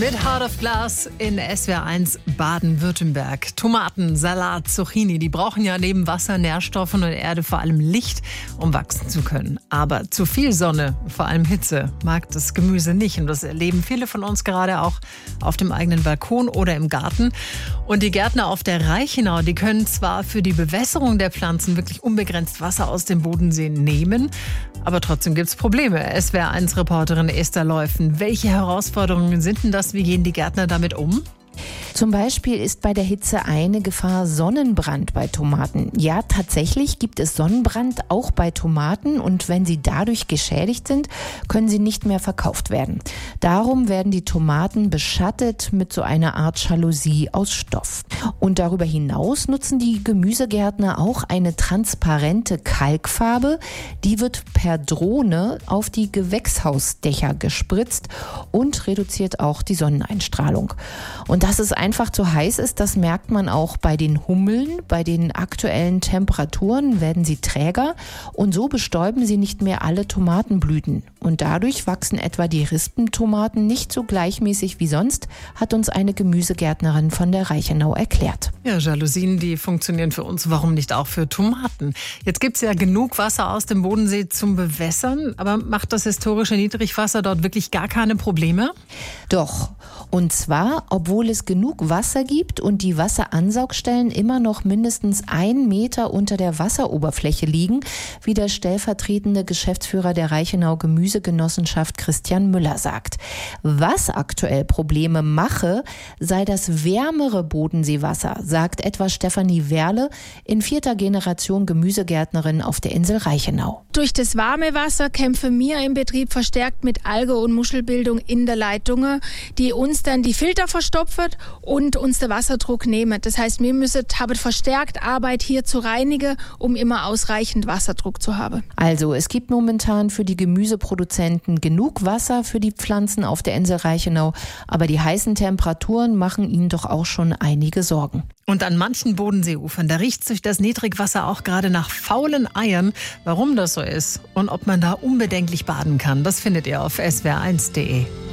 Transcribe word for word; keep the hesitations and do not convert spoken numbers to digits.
Mit Heart of Glass in S W R eins Baden-Württemberg. Tomaten, Salat, Zucchini, die brauchen ja neben Wasser, Nährstoffen und Erde vor allem Licht, um wachsen zu können. Aber zu viel Sonne, vor allem Hitze, mag das Gemüse nicht. Und das erleben viele von uns gerade auch auf dem eigenen Balkon oder im Garten. Und die Gärtner auf der Reichenau, die können zwar für die Bewässerung der Pflanzen wirklich unbegrenzt Wasser aus dem Bodensee nehmen, aber trotzdem gibt es Probleme. S W R eins Reporterin Esther Leufen. Welche Herausforderungen sind denn das? Wie gehen die Gärtner damit um? Zum Beispiel ist bei der Hitze eine Gefahr Sonnenbrand bei Tomaten. Ja, tatsächlich gibt es Sonnenbrand auch bei Tomaten und wenn sie dadurch geschädigt sind, können sie nicht mehr verkauft werden. Darum werden die Tomaten beschattet mit so einer Art Jalousie aus Stoff. Und darüber hinaus nutzen die Gemüsegärtner auch eine transparente Kalkfarbe. Die wird per Drohne auf die Gewächshausdächer gespritzt und reduziert auch die Sonneneinstrahlung. Und dass es einfach zu heiß ist, das merkt man auch bei den Hummeln. Bei den aktuellen Temperaturen werden sie träger und so bestäuben sie nicht mehr alle Tomatenblüten. Und dadurch wachsen etwa die Rispentomaten nicht so gleichmäßig wie sonst, hat uns eine Gemüsegärtnerin von der Reichenau erklärt. Ja, Jalousien, die funktionieren für uns, warum nicht auch für Tomaten? Jetzt gibt es ja genug Wasser aus dem Bodensee zum Bewässern, aber macht das historische Niedrigwasser dort wirklich gar keine Probleme? Doch, und zwar, obwohl es genug Wasser gibt und die Wasseransaugstellen immer noch mindestens ein Meter unter der Wasseroberfläche liegen, wie der stellvertretende Geschäftsführer der Reichenau Gemüsegenossenschaft Christian Müller sagt. Was aktuell Probleme mache, sei das wärmere Bodenseewasser, sagt etwa Stefanie Werle, in vierter Generation Gemüsegärtnerin auf der Insel Reichenau. Durch das warme Wasser kämpfen wir im Betrieb verstärkt mit Alge- und Muschelbildung in der Leitung, die uns dann die Filter verstopfen und uns den Wasserdruck nehmen. Das heißt, wir müssen haben verstärkt Arbeit hier zu reinigen, um immer ausreichend Wasserdruck zu haben. Also es gibt momentan für die Gemüseproduzenten genug Wasser für die Pflanzen auf der Insel Reichenau, aber die heißen Temperaturen machen ihnen doch auch schon einige Sorgen. Und an manchen Bodenseeufern, da riecht sich das Niedrigwasser auch gerade nach faulen Eiern. Warum das so ist und ob man da unbedenklich baden kann, das findet ihr auf S W R eins punkt de.